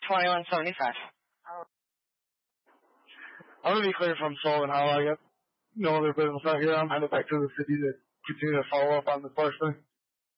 2175. I'm going to be clear from Sullivan Hollow. I got no other business out here. I'm headed back to the city to continue to follow up on this larceny.